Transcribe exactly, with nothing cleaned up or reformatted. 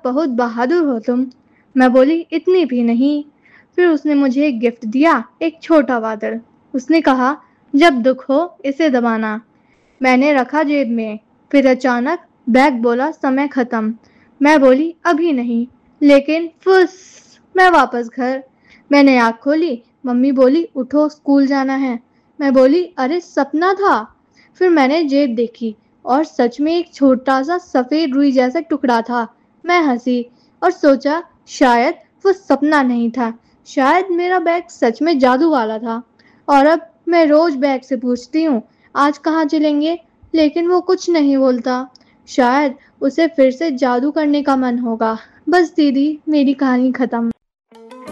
बहुत बहादुर हो तुम। मैं बोली, इतनी भी नहीं। फिर उसने मुझे एक गिफ्ट दिया, एक छोटा बादल। उसने कहा, जब दुख हो इसे दबाना। मैंने रखा जेब में। फिर अचानक बैग बोला, समय खत्म। मैं बोली, अभी नहीं। लेकिन फुस, मैं वापस घर। मैंने आँख खोली। मम्मी बोली, उठो स्कूल जाना है। मैं बोली, अरे सपना था। फिर मैंने जेब देखी और सच में एक छोटा सा सफेद रुई जैसा टुकड़ा था। मैं हंसी और सोचा, शायद वो सपना नहीं था, शायद मेरा बैग सच में जादू वाला था। और अब मैं रोज बैग से पूछती हूँ, आज कहाँ चलेंगे, लेकिन वो कुछ नहीं बोलता। शायद उसे फिर से जादू करने का मन होगा। बस दीदी, मेरी कहानी खत्म।